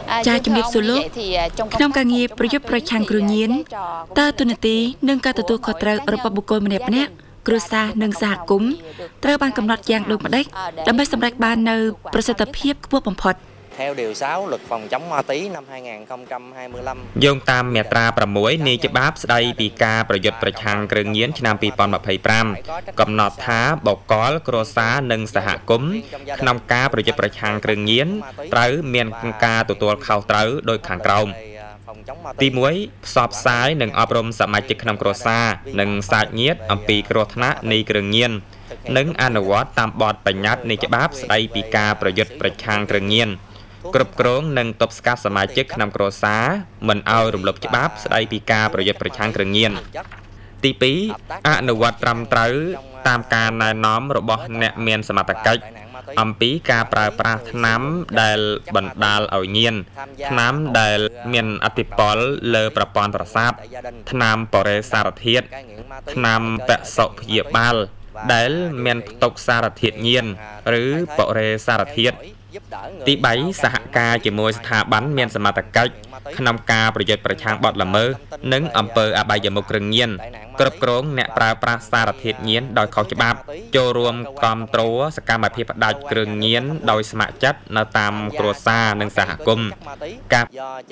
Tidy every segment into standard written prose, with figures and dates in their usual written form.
Chaជំរាបសួរលោកក្នុងការងារប្រយុទ្ធប្រឆាំងគ្រឿងញៀនតើទូនាទីនិងការទទួលខុសត្រូវរបស់បុគ្គលម្នាក់ៗគ្រួសារនិងសហគមន៍ត្រូវបានកំណត់យ៉ាងដូចម្តេចដើម្បីសម្រេចបាននូវប្រសិទ្ធភាពខ្ពស់បំផុត Theo điều 6 luật phòng chống ma túy năm 2025 យោងតាមមាត្រា 6 នៃច្បាប់ស្តីពីការប្រយុទ្ធប្រឆាំងគ្រឿងញៀនឆ្នាំ 2025 កំណត់ថាបុគ្គលគ្រួសារនិងសហគមន៍ក្នុងការប្រយុទ្ធប្រឆាំងគ្រឿងញៀនត្រូវមានការទទួលខុសត្រូវដោយខាងក្រោម ទី1 ផ្សព្វផ្សាយនិងអប់រំសមាជិកក្នុងគ្រួសារនិងសាច់ញាតិអំពីគ្រោះថ្នាក់នៃគ្រឿងញៀននិងអនុវត្តតាមបទបញ្ញត្តិនៃច្បាប់ស្តីពីការប្រយុទ្ធប្រឆាំងគ្រឿងញៀន គ្រប់គ្រងនិងទប់ស្កាត់សមាជិកក្នុងគ្រួសារមិនឲ្យរំលោភច្បាប់ស្តីពីការប្រយុទ្ធប្រឆាំងគ្រឿងញៀន ទី 2 អនុវត្តត្រឹមត្រូវតាមការណែនាំរបស់អ្នកមានសមត្ថកិច្ចអំពីការប្រើប្រាស់ថ្នាំដែលបណ្ដាលឲ្យញៀនថ្នាំដែលមានអតិពលលើប្រព័ន្ធប្រសាទថ្នាំបរិេសារធាតុថ្នាំបសុព្យាបាលដែលមានផ្ទុកសារធាតុញៀនឬបរិេសារធាតុ ទី 3 សហការជាមួយស្ថាប័នមានសមត្ថកិច្ចក្នុងការប្រយុទ្ធប្រឆាំងបទល្មើសនិងអំពើអបាយមុខគ្រឿងញៀនគ្រប់គ្រងអ្នកប្រើប្រាស់សារធាតុញៀនដោយខុសច្បាប់ចូលរួមគាំទ្រសកម្មភាពផ្ដាច់គ្រឿងញៀនដោយស្ម័គ្រចិត្តនៅតាមគ្រួសារនិងសហគមន៍ការ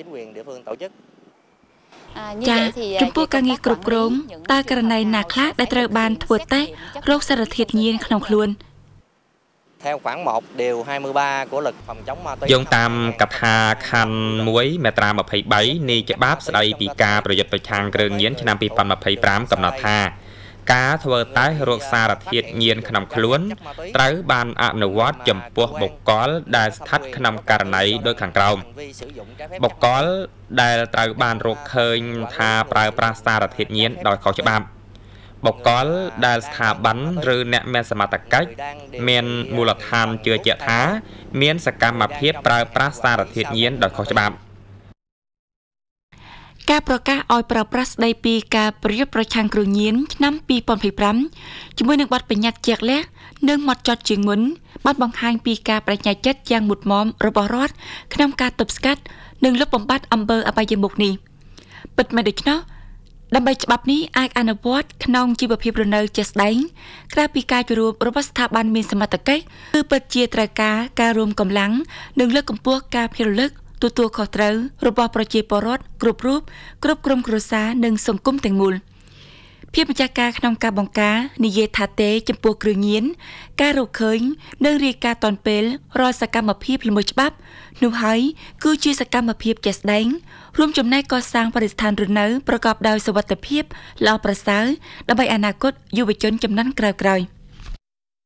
ចាចំពោះការងារគ្រប់គ្រងតើករណីណាខ្លះដែលត្រូវបានធ្វើតេស្តរោគសារធាតុញៀនក្នុងខ្លួន Theo khoản 1 điều 23 của luật phòng chống ma túy យោងតាមកថាខណ្ឌ 1 មាត្រា 23 នៃច្បាប់ស្តីពីការប្រយុទ្ធប្រឆាំងគ្រឿងញៀនឆ្នាំ 2025 កំណត់ថាការធ្វើតេស្តរោគសារធាតុញៀនក្នុងខ្លួនត្រូវបានអនុវត្តចំពោះបុគ្គលដែលស្ថិតក្នុងករណីដូចខាងក្រោមបុគ្គលដែលត្រូវបានរកឃើញថាប្រើប្រាស់សារធាតុញៀនដោយខុសច្បាប់ បុគ្គលដែលស្ថាប័នឬអ្នកមានសមត្ថកិច្ចមានមូលដ្ឋានជឿជាក់ថាមានសកម្មភាពប្រើប្រាស់សារធាតុញៀនដោយខុសច្បាប់ការប្រកាសឲ្យប្រើប្រាស់ស្តីពីការប្រយុទ្ធប្រឆាំងគ្រឿងញៀនឆ្នាំ 2025 ជាមួយនឹងបទបញ្ញត្តិជាក់លាក់និងម៉ត់ចត់ជាងមុនបានបង្ហាញពីការប្រញាប់ចិត្តយ៉ាងមុតមមរបស់រដ្ឋក្នុងការទប់ស្កាត់និងលុបបំបាត់អំពើអបាយមុខនេះពិតមែនដូច្នោះ ដើម្បីច្បាប់នេះអាចអនុវត្តក្នុងជីវភាពរស់នៅជាក់ស្ដែងក្រៅពីការចូលរួមរបស់ស្ថាប័នមានសមត្ថកិច្ចគឺពិតជាត្រូវការរួមកម្លាំងនិងលើកកម្ពស់ការភ្ញាក់រលឹកទទួលខុសត្រូវរបស់ប្រជាពលរដ្ឋគ្រប់រូបគ្រប់ក្រុមគ្រួសារនិងសង្គមទាំងមូលភាពម្ចាស់ការក្នុងការបង្ការនិយាយថាទេចំពោះគ្រឿងញៀនការរកឃើញនិងរាយការណ៍ទាន់ពេលរាល់សកម្មភាពល្មើសច្បាប់នោះហើយគឺជាសកម្មភាពជាក់ស្ដែងរួមចំណែកកសាងបរិស្ថានរស់នៅប្រកបដោយសុវត្ថិភាពល្អប្រសើរដើម្បីអនាគតយុវជនជំនាន់ក្រោយៗ